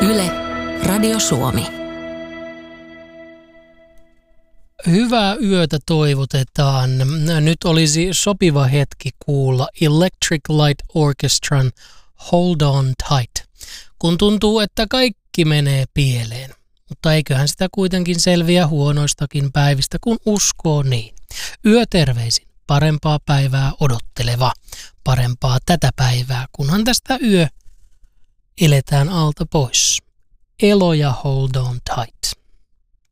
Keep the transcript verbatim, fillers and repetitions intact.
Yle, Radio Suomi. Hyvää yötä toivotetaan. Nyt olisi sopiva hetki kuulla Electric Light Orchestran Hold On Tight, kun tuntuu, että kaikki menee pieleen. Mutta eiköhän sitä kuitenkin selviä huonoistakin päivistä, kun uskoo niin. Yöterveisin, parempaa päivää odotteleva, parempaa tätä päivää, kunhan tästä yö eletään alta pois. Elo ja Hold On Tight.